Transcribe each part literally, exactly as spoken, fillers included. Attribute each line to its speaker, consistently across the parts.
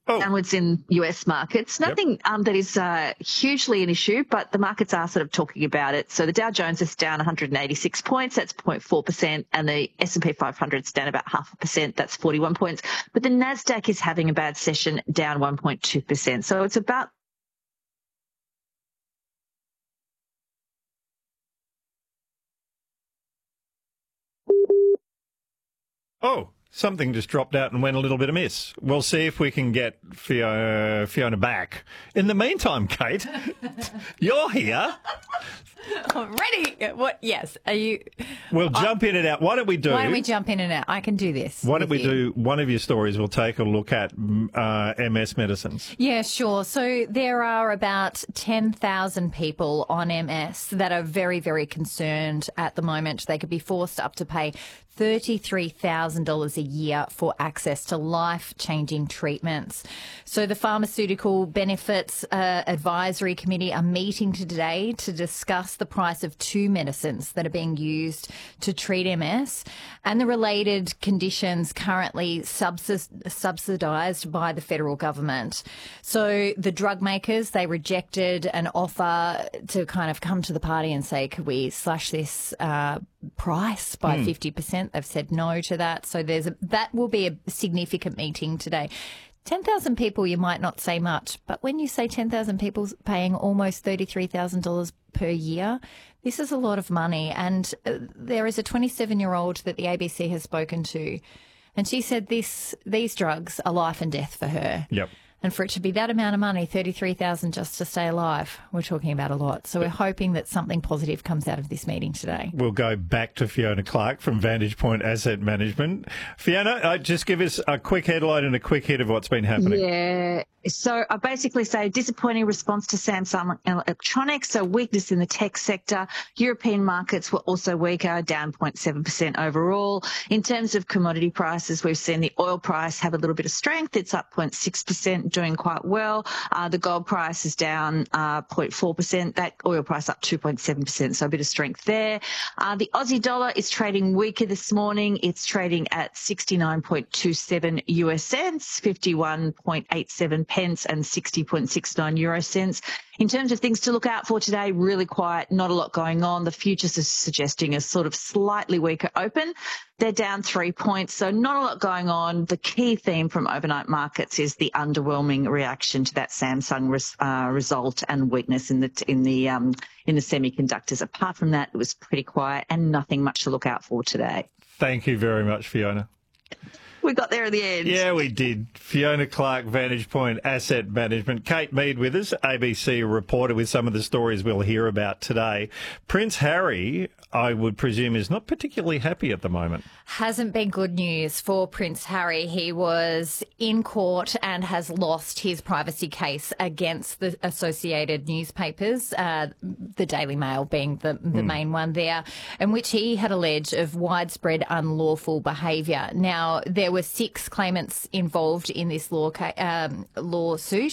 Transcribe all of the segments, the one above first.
Speaker 1: Oh.
Speaker 2: Downwards in U S markets. Nothing yep. um, that is uh, hugely an issue, but the markets are sort of talking about it. So the Dow Jones is down one hundred eighty-six points, that's zero point four percent, and the S and P five hundred is down about half a percent, that's forty-one points. But the Nasdaq is having a bad session, down one point two percent. So it's about
Speaker 1: Oh. Something just dropped out and went a little bit amiss. We'll see if we can get Fiona, Fiona back. In the meantime, Kate, you're here.
Speaker 3: Ready? What? Yes. Are you?
Speaker 1: We'll uh, jump in and out. Why don't we do?
Speaker 3: Why don't we jump in and out? I can do this.
Speaker 1: Why don't we
Speaker 3: you.
Speaker 1: do one of your stories? We'll take a look at uh, M S medicines.
Speaker 3: Yeah, sure. So there are about ten thousand people on M S that are very, very concerned at the moment. They could be forced up to pay thirty-three thousand dollars a year for access to life-changing treatments. So the Pharmaceutical Benefits uh, Advisory Committee are meeting today to discuss the price of two medicines that are being used to treat M S and the related conditions currently subs- subsidised by the federal government. So the drug makers, they rejected an offer to kind of come to the party and say, could we slash this uh, price by mm. fifty percent? They've said no to that. So there's a, that will be a significant meeting today. ten thousand people, you might not say much, but when you say ten thousand people paying almost thirty-three thousand dollars per year, this is a lot of money. And uh, there is a twenty-seven-year-old that the A B C has spoken to, and she said this these drugs are life and death for her.
Speaker 1: Yep.
Speaker 3: And for it to be that amount of money, thirty-three thousand dollars just to stay alive, we're talking about a lot. So we're hoping that something positive comes out of this meeting today.
Speaker 1: We'll go back to Fiona Clark from Vantage Point Asset Management. Fiona, uh, just give us a quick headline and a quick hit of what's been happening.
Speaker 2: Yeah. So I basically say disappointing response to Samsung Electronics, so weakness in the tech sector. European markets were also weaker, down zero point seven percent overall. In terms of commodity prices, we've seen the oil price have a little bit of strength. It's up zero point six percent, doing quite well. Uh, the gold price is down uh, zero point four percent. That oil price up two point seven percent, so a bit of strength there. Uh, the Aussie dollar is trading weaker this morning. It's trading at sixty-nine point two seven U S cents, fifty-one point eight seven pence and sixty point six nine euro cents. In terms of things to look out for today, really quiet, not a lot going on. The futures are suggesting a sort of slightly weaker open. They're down three points, so not a lot going on. The key theme from overnight markets is the underwhelming reaction to that Samsung res, uh, result and weakness in the in the um, in the semiconductors. Apart from that, it was pretty quiet and nothing much to look out for today.
Speaker 1: Thank you very much, Fiona.
Speaker 2: We got there in the end.
Speaker 1: Yeah, we did. Fiona Clark, Vantage Point Asset Management. Kate Mead with us, A B C reporter with some of the stories we'll hear about today. Prince Harry, I would presume, is not particularly happy at the moment.
Speaker 3: Hasn't been good news for Prince Harry. He was in court and has lost his privacy case against the Associated Newspapers, uh, the Daily Mail being the, the mm. main one there, in which he had alleged of widespread unlawful behaviour. Now, there were six claimants involved in this law um, lawsuit.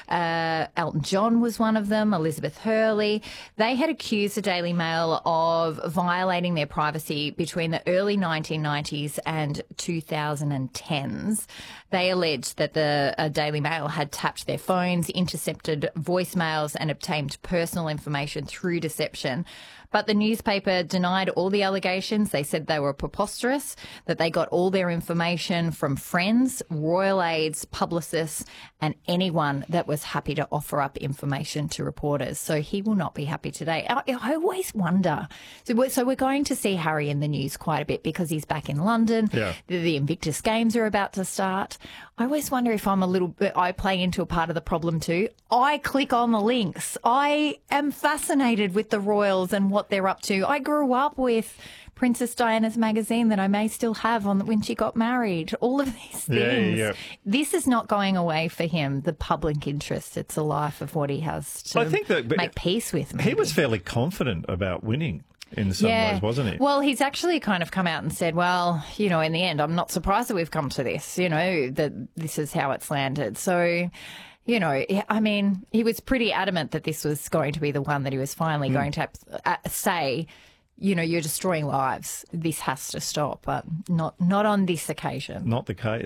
Speaker 3: Uh, Elton John was one of them, Elizabeth Hurley. They had accused the Daily Mail of violating their privacy between the early nineteen nineties and two thousand tens. They alleged that the uh, Daily Mail had tapped their phones, intercepted voicemails and obtained personal information through deception. But the newspaper denied all the allegations. They said they were preposterous, that they got all their information from friends, royal aides, publicists, and anyone that was happy to offer up information to reporters. So he will not be happy today. I, I always wonder. So we're, so we're going to see Harry in the news quite a bit because he's back in London.
Speaker 1: Yeah.
Speaker 3: The, the Invictus Games are about to start. I always wonder if I'm a little bit, I play into a part of the problem too. I click on the links. I am fascinated with the royals and what they're up to. I grew up with Princess Diana's magazine that I may still have on when she got married. All of these things.
Speaker 1: Yeah, yeah.
Speaker 3: This is not going away for him, the public interest. It's a life of what he has to
Speaker 1: I think that,
Speaker 3: make peace with. Maybe.
Speaker 1: He was fairly confident about winning in some
Speaker 3: yeah.
Speaker 1: ways, wasn't he?
Speaker 3: Well, he's actually kind of come out and said, well, you know, in the end, I'm not surprised that we've come to this, you know, that this is how it's landed. So, you know, I mean, he was pretty adamant that this was going to be the one that he was finally mm. going to uh, say, you know, you're destroying lives. This has to stop, but not not on this occasion.
Speaker 1: Not the case.